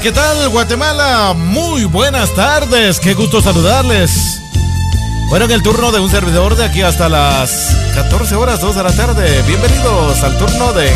¿qué tal, Guatemala? Muy buenas tardes, qué gusto saludarles. Bueno, en el turno de un servidor de aquí hasta las 14 horas, 2 de la tarde. Bienvenidos al turno de